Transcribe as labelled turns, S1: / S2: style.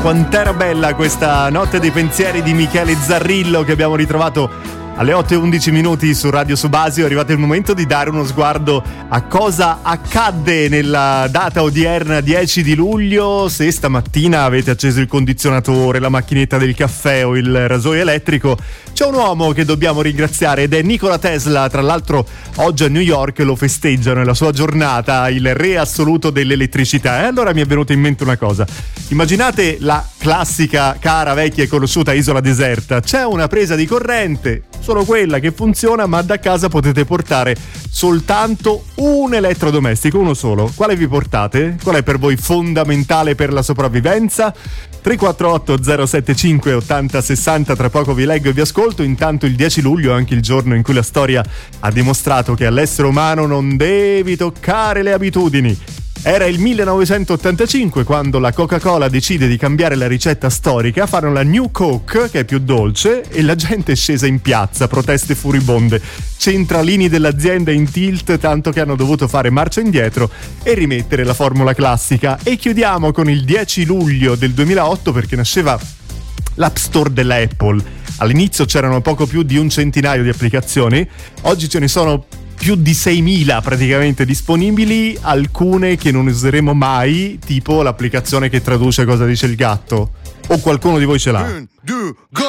S1: Quant'era bella questa Notte dei pensieri di Michele Zarrillo che abbiamo ritrovato alle 8:11 su Radio Subasio. È arrivato il momento di dare uno sguardo a cosa accadde nella data odierna 10 di luglio. Se stamattina avete acceso il condizionatore, la macchinetta del caffè o il rasoio elettrico, c'è un uomo che dobbiamo ringraziare ed è Nikola Tesla. Tra l'altro oggi a New York lo festeggiano, è la sua giornata, il re assoluto dell'elettricità. E allora mi è venuta in mente una cosa: immaginate la classica, cara, vecchia e conosciuta isola deserta. C'è una presa di corrente, solo quella che funziona, ma da casa potete portare soltanto un elettrodomestico, uno solo. Quale vi portate? Qual è per voi fondamentale per la sopravvivenza? 348 075 80 60, tra poco vi leggo e vi ascolto. Intanto il 10 luglio è anche il giorno in cui la storia ha dimostrato che all'essere umano non devi toccare le abitudini. Era il 1985 quando la Coca-Cola decide di cambiare la ricetta storica, fanno la New Coke che è più dolce e la gente è scesa in piazza, proteste furibonde, centralini dell'azienda in tilt tanto che hanno dovuto fare marcia indietro e rimettere la formula classica. E chiudiamo con il 10 luglio del 2008 perché nasceva l'App Store della Apple. All'inizio c'erano poco più di un centinaio di applicazioni, oggi ce ne sono più di 6.000 praticamente disponibili, alcune che non useremo mai, tipo l'applicazione che traduce cosa dice il gatto. O qualcuno di voi ce l'ha?
S2: 1, 2, go!